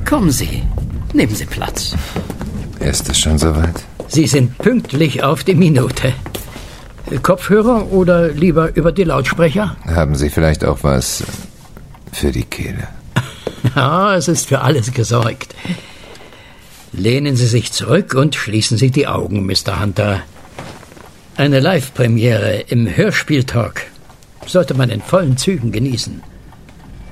Kommen Sie, nehmen Sie Platz. Ist es schon soweit? Sie sind pünktlich auf die Minute. Kopfhörer oder lieber über die Lautsprecher? Haben Sie vielleicht auch was für die Kehle? Ja, es ist für alles gesorgt. Lehnen Sie sich zurück und schließen Sie die Augen, Mr. Hunter. Eine Live-Premiere im Hörspieltalk sollte man in vollen Zügen genießen.